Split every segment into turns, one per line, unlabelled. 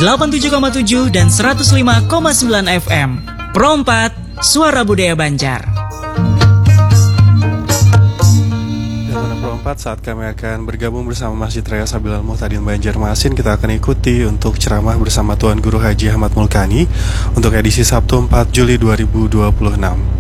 87,7 dan 105,9 FM. Pro 4, Suara Budaya Banjar.
Dan Pro 4, saat kami akan bergabung bersama Masjid Raya Sabilal Muhtadin Banjarmasin, kita akan ikuti untuk ceramah bersama Tuan Guru Haji Ahmad Mulkani untuk edisi Sabtu 4 Juli 2026.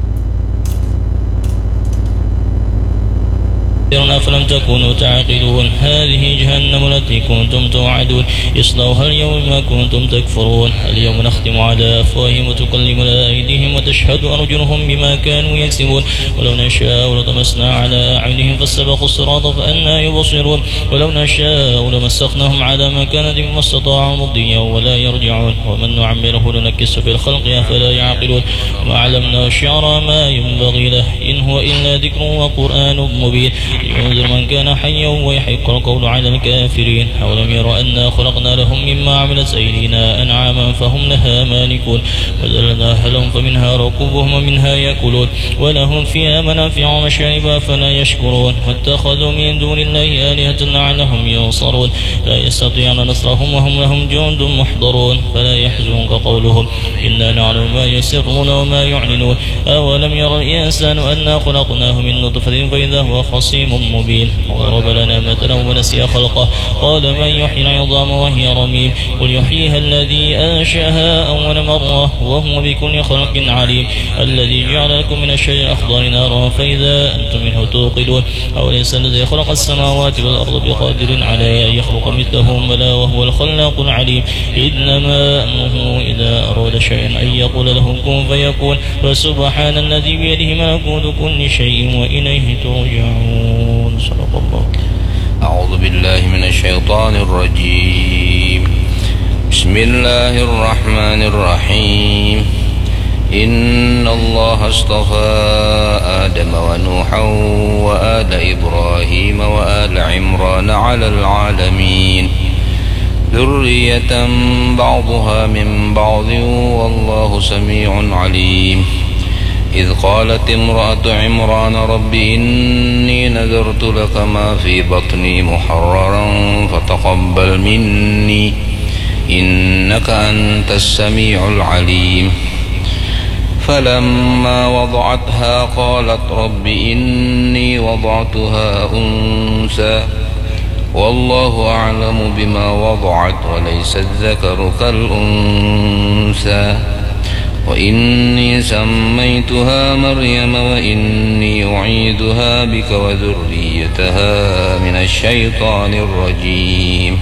فلم تكونوا تعقلون هذه جهنم التي كنتم توعدون اصلوها اليوم بما كنتم تكفرون اليوم نختم على أفواههم وتكلمنا أيديهم وتشهد أرجلهم بما كانوا يكسبون ولو نشاء لطمسنا على أعينهم فاستبقوا الصراط فأنى يبصرون ولو نشاء لمسخناهم على مكانتهم ما استطاعوا مضيا ولا يرجعون ومن نعمره ننكسه في الخلق أفلا يعقلون وما علمنا الشعر ما ينبغي له إن هو إلا ذكر وقرآن مبين لينذر من كان حيا ويحق القول على الكافرين أولم يروا أنا خلقنا لهم مما عملت أيدينا أنعاما فهم لها مالكون وذللناها لهم فمنها ركوبهم ومنها يأكلون ولهم فيها منافع ومشارب فلا يشكرون واتخذوا من دون الله آلهة لعلهم ينصرون لا يستطيعون نصرهم وهم لهم جند محضرون فلا يحزنك قولهم إنا نعلم ما يسرون وما يعلنون أولم يرى الإنسان أنا خلقناه من نطفة فإذا هو خصيم مبين وضرب لنا مثلا ونسي خلقه قال من يحيي العظام وهي رميم قل يحييها الذي أنشأها أول مرة وهو بكل خلق عليم الذي جعل لكم من الشجر الأخضر نارا فإذا أنتم منه توقدون أوليس الذي خلق السماوات والأرض بقادر على أن يخلق مثلهم بلى وهو الخلاق العليم إنما أمره إذا أراد شيئا أن يقول له كن فيكون فسبحان الذي بيده ملكوت كل شيء وإليه ترجعون. صدق الله.
أعوذ بالله من الشيطان الرجيم. بسم الله الرحمن الرحيم. إن الله اصطفى آدم ونوحا وآل إبراهيم وآل عمران على العالمين ذرية بعضها من بعض والله سميع عليم. إذ قالت امرأة عمران رب إني نذرت لك ما في بطني محررا فتقبل مني إنك أنت السميع العليم. فلما وضعتها قالت رب إني وضعتها أنثى والله أعلم بما وضعت وليس الذكر كالأنثى وإني سميتها مريم وإني أعيذها بك وذريتها من الشيطان الرجيم.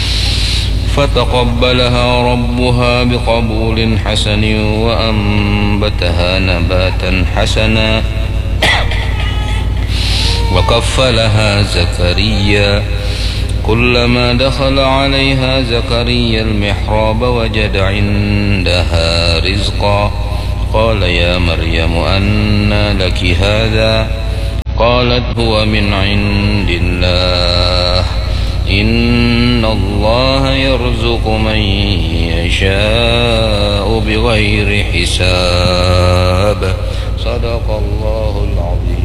فتقبلها ربها بقبول حسن وأنبتها نباتا حسنا وكفلها زكريا كلما دخل عليها زكريا المحراب وجد عندها رزقا قال يا مريم أنى لك هذا قالت هو من عند الله إن الله يرزق من يشاء بغير حساب. صدق الله العظيم.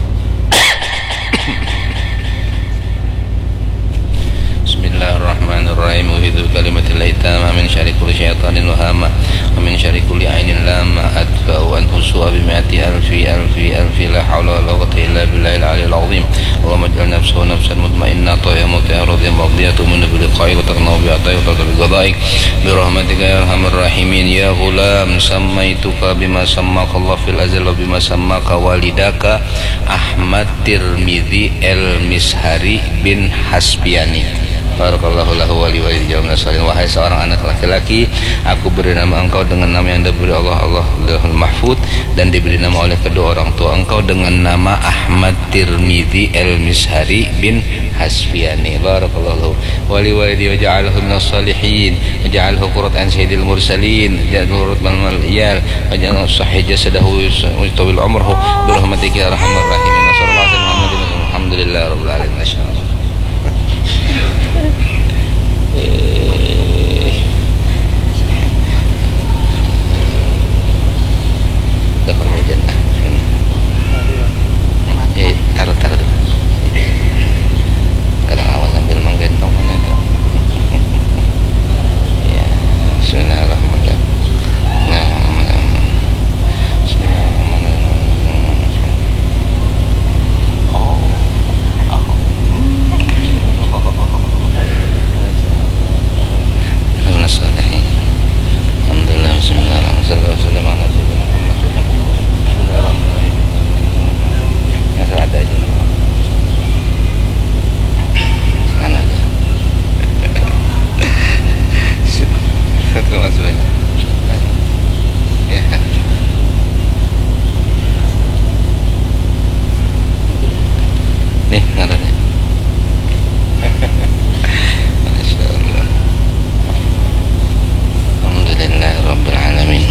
Bismillahirrahmanirrahim. Uhidhu kalimatillahi tamma min syarri kulli syaitanin wahama wa min syarri kulli ainin lamma adfa'u an huswa bimi'ati alfi la hawla wa la quwwata illa billahil aliyyil azim. Allahumma ij'al nafsahu nafsan mutmainnatan ya muti'ar radiyatan mardiyatan min biqa'i wa taqnaw bi'ata'i wa taqnaw biqada'i bi rahmatika ya arhamar rahimin. Ya ghulam sammaituka bima sammaka Allah fil azal wa bima sammaka walidaka Ahmad Tirmidzi El-Mishari bin Hasbiani. Barakallahu lahu wa li walidayhi jami'an salihin. Wahai seorang anak laki-laki, aku beri nama engkau dengan nama yang diberi Allah Allahul Mahfud, dan diberi nama oleh kedua orang tua engkau dengan nama Ahmad Tirmidzi El-Mishari bin Hasbiani. Barakallahu wa li walidayhi wa ja'alhu minas salihin wa ja'alhu qurratan sayyidil mursalin ja'alhu rutban mal iyal wa ja'alhu sahih jasadahu wa tawil umruhu bi rahmatika ya arhamar rahimin. Sallallahu alaihi wa sallam. Alhamdulillah rabbil alamin. Taruh dulu. Kadang awal sambil menggendong itu. Ya. Terima kasih. Ya. Nih ngarannya. Masya Allah. Alhamdulillah Rabbil Alamin.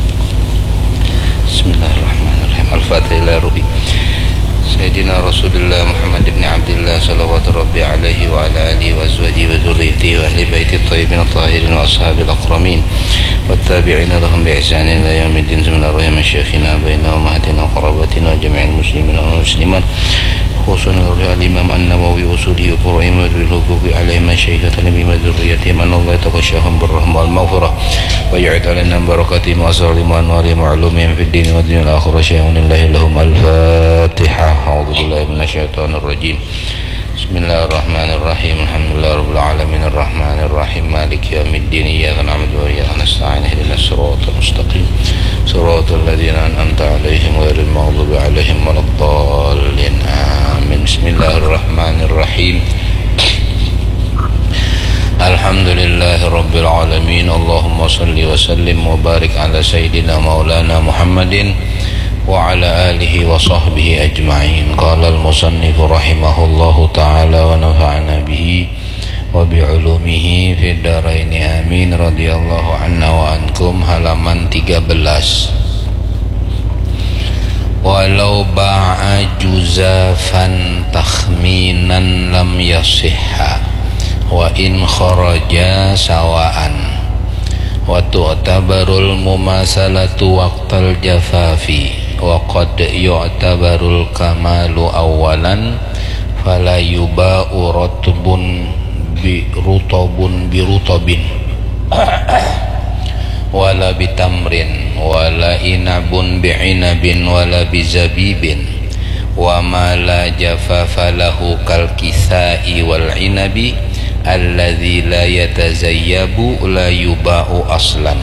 Bismillahirrahmanirrahim. Al-Fatihah ila Ruhi Sayyidina Rasulullah Muhammad ibn Abdullah salawatu rabbi alaihi wa ala alihi wa azwajihi wa dhurriyyatihi wa ahli baiti at-tayyibin at-tahirin wa ashabil akramin والتابعين لهم بإحسان إلى يوم الدين. Bismillahirrahmanirrahim. Syekhina baina ummahatina wa qarabatina wa jami'il muslimin wal muslimat khususan al-Imam An-Nawawi usulihi wa qura'im wa dhul-huquqi alaihim syaikatan bima dhurriyatihim Allah yataqashahum birrahmah wal maghfirah wa ya'id alaina barakatihim wa asrarihim wa anwarihim wa ulumihim fid din wa dunya al-akhirah syai'un lillahi lahum al-Fatihah. A'udzu billahi minasyaitonir rajim. Bismillahirrahmanirrahim. Alhamdulillahirabbil alamin arrahmanir rahim maliki yaumiddin iyyaka na'budu wa iyyaka nasta'in ihdinas siratal mustaqim siratal ladzina an'amta 'alaihim ghairil maghdubi 'alaihim waladdallin. Amin. Bismillahirrahmanirrahim. Alhamdulillahirabbil alamin. Allahumma shalli wa sallim wa barik ala sayyidina maulana Muhammadin wa ala alihi wa sahbihi ajma'in. Qala al-musannif rahimahullahu ta'ala wa nafa'ana bihi wa bi'ulumihi fid dharain amin. Radhiyallahu anna wa ankum. Halaman 13. Walau ba'a juzafan takhminan lam yasihha wa in kharaja sawa'an wa tu'tabarul mumasalatu waqtal jafafi wa qad yu'tabarul kamalu awalan fala yuba'u rutbun bi rutabin wala bitamrin wala inabun bi inabin wala bizabibin wa ma la jafafa lahu kal kisai wal inabi alladhi la yatazayyabu la yuba'u aslan.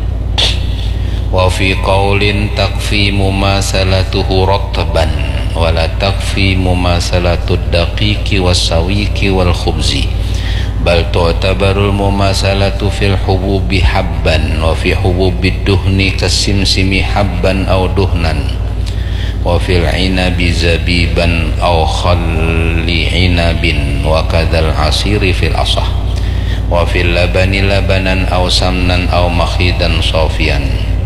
Wa fi qaulin takfi mumasalatuhu ratban wa la takfi mumasalatud daqiqi was-sawiki wal khubzi bal tu'tabarul mumasalatu fil hububi habban wa fi hububid duhni kasimsimi habban aw duhnan wa fil inabi zabiban aw khalli inabin wa kadzal asiri fil asah wa fil labani labanan aw samnan aw makhidan safiyan